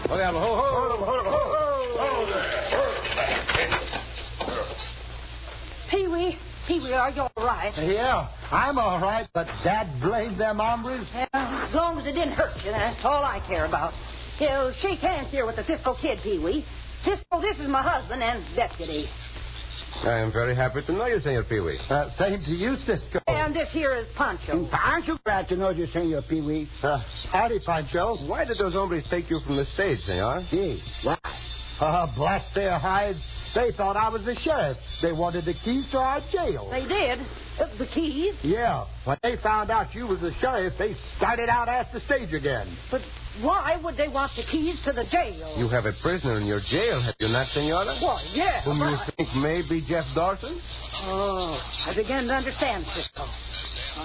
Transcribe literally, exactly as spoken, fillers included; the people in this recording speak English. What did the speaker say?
Oh, yeah, ho, ho, ho, ho, ho, ho. Pee-wee, Pee-wee, are you all right? Yeah, I'm all right, but Dad blamed them hombres. Yeah, as long as it didn't hurt you, that's all I care about. He'll shake hands here with the Cisco kid, Pee-wee. Cisco, this is my husband and deputy. I am very happy to know you, Senor Pee-wee. Uh, same to you, Cisco. And this here is Pancho. Pancho, glad to know you, Senor Pee-wee. Uh, howdy, Pancho. Why did those hombres take you from the stage, senor? Gee, why? Uh, blast their hides. They thought I was the sheriff. They wanted the keys to our jail. They did? Uh, the keys? Yeah. When they found out you was the sheriff, they started out at the stage again. But why would they want the keys to the jail? You have a prisoner in your jail, have you not, senora? Why, yeah. Whom but you I- think may be Jeff Dawson? Oh, I begin to understand, Cisco.